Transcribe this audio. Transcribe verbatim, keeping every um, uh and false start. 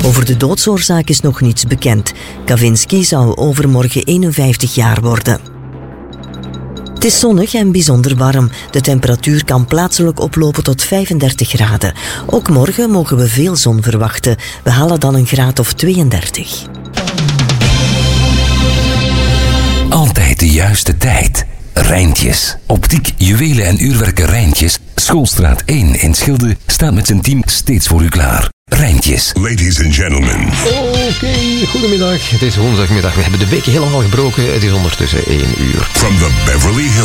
Over de doodsoorzaak is nog niets bekend. Kavinsky zou overmorgen eenenvijftig jaar worden. Het is zonnig en bijzonder warm. De temperatuur kan plaatselijk oplopen tot vijfendertig graden. Ook morgen mogen we veel zon verwachten. We halen dan een graad of tweeëndertig. Altijd de juiste tijd. Rijntjes. Optiek, juwelen en uurwerken Rijntjes. Schoolstraat één in Schilde staat met zijn team steeds voor u klaar. Rijntjes. Ladies and gentlemen. Oké, okay, goedemiddag. Het is woensdagmiddag. We hebben de week helemaal gebroken. Het is ondertussen één uur. From the Beverly Hills.